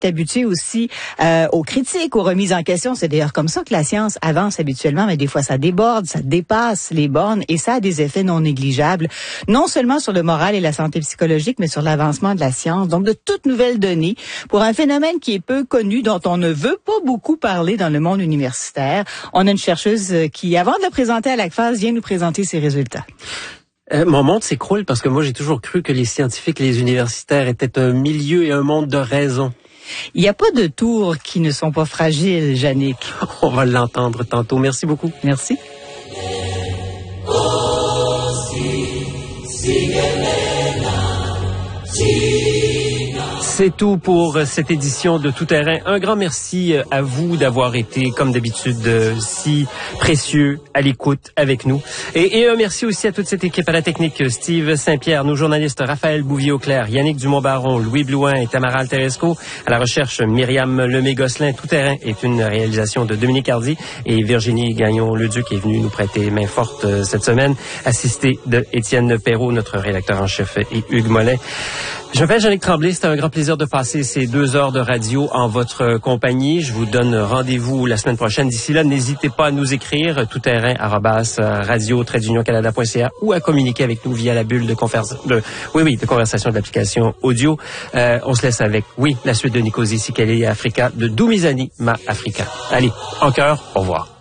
t'habituer aussi aux critiques, aux remises en question. C'est d'ailleurs comme ça que la science avance habituellement, mais des fois ça déborde, ça dépasse les bornes et ça a des effets non négligeables, non seulement sur le moral et la santé psychologique, mais sur l'avancement de la science. Donc de toutes nouvelles données pour un phénomène qui est peu connu, dont on ne veut pas beaucoup parler dans le monde universitaire. On a une chercheuse qui, avant de le présenter à l'ACFAS, vient nous présenter ses résultats. Mon monde s'écroule parce que moi, j'ai toujours cru que les scientifiques et les universitaires étaient un milieu et un monde de raison. Il n'y a pas de tours qui ne sont pas fragiles, Jannick. On va l'entendre tantôt. Merci beaucoup. Merci. C'est tout pour cette édition de Tout Terrain. Un grand merci à vous d'avoir été, comme d'habitude, si précieux à l'écoute avec nous. Et un merci aussi à toute cette équipe, à la technique, Steve Saint-Pierre, nos journalistes Raphaël Bouvier-Auclair, Yannick Dumont-Baron, Louis Blouin et Tamara Alteresco. À la recherche, Myriam Lemay-Gosselin. Tout Terrain est une réalisation de Dominique Hardy et Virginie Gagnon-Leduc est venue nous prêter main forte cette semaine, assistée de Étienne Perrault, notre rédacteur en chef, et Hugues Mollet. Je m'appelle Jannick Tremblay. C'était un grand plaisir de passer ces 2 heures de radio en votre compagnie. Je vous donne rendez-vous la semaine prochaine. D'ici là, n'hésitez pas à nous écrire toutterrain@radio-canada.ca ou à communiquer avec nous via la bulle de conversation de l'application audio. On se laisse avec, la suite de Nicosie Sikali Africa de Doumizani Ma Africa. Allez, en chœur, au revoir.